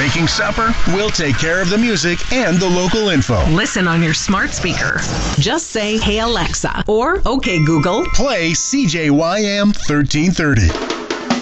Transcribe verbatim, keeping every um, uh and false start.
making supper, we'll take care of the music and the local info. Listen on your smart speaker. Just say, "Hey Alexa," or "Okay Google, play C J Y M thirteen thirty.